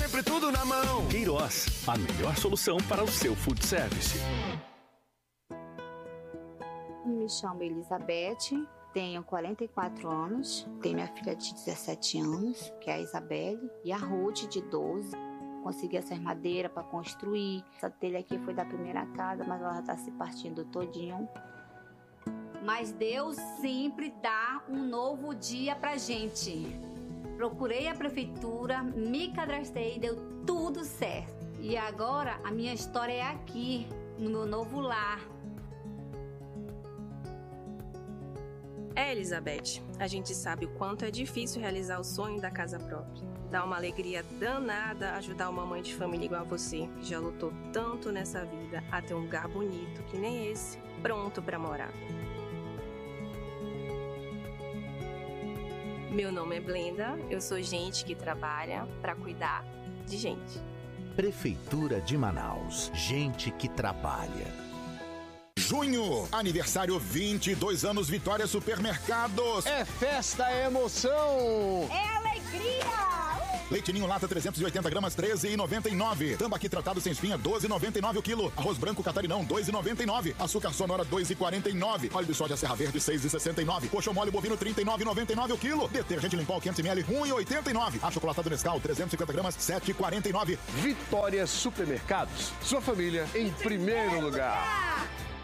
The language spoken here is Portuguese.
sempre tudo na mão. Queiroz, a melhor solução para o seu food service. Me chamo Elizabeth, tenho 44 anos, tenho minha filha de 17 anos, que é a Isabelle, e a Ruth, de 12. Consegui essas madeiras para construir. Essa telha aqui foi da primeira casa, mas ela já está se partindo todinho. Mas Deus sempre dá um novo dia pra gente. Procurei a prefeitura, me cadastrei, deu tudo certo. E agora a minha história é aqui, no meu novo lar. Elizabeth, a gente sabe o quanto é difícil realizar o sonho da casa própria. Dá uma alegria danada ajudar uma mãe de família igual a você, que já lutou tanto nessa vida a ter um lugar bonito que nem esse, pronto para morar. Meu nome é Blenda, eu sou gente que trabalha para cuidar de gente. Prefeitura de Manaus, gente que trabalha. Junho, aniversário 22 anos Vitória Supermercados. É festa, é emoção. É alegria! Leite Ninho lata 380 gramas, R$13,99. Tambaqui tratado sem espinha, R$12,99 o quilo. Arroz branco catarinão, R$2,99. Açúcar sonora, R$2,49. Óleo de soja Serra Verde, R$6,69. Coxão mole bovino, R$39,99 o quilo. Detergente Limpol 500ml, R$1,89. Achocolatado Nescau, 350 gramas, R$7,49. Vitória Supermercados, sua família em primeiro lugar.